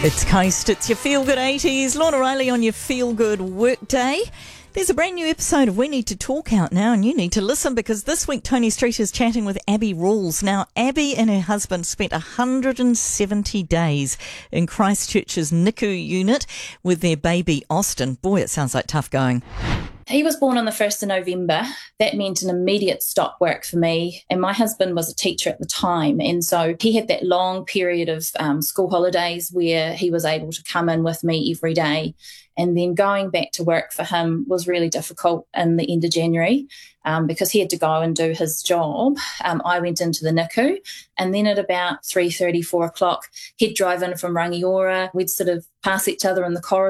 It's Coast, it's your Feel Good 80s. Lorna Riley on your Feel Good Workday. There's a brand new episode of We Need to Talk out now, and you need to listen because this week Tony Street is chatting with Abby Rawls. Now, Abby and her husband spent 170 days in Christchurch's NICU unit with their baby Austin. Boy, it sounds like tough going. He was born on the 1st of November. That meant an immediate stop work for me. And my husband was a teacher at the time. And so he had that long period of school holidays where he was able to come in with me every day. And then going back to work for him was really difficult in the end of January because he had to go and do his job. I went into the NICU, and then at about 3:30, 4 o'clock, he'd drive in from Rangiora. We'd sort of pass each other in the corridor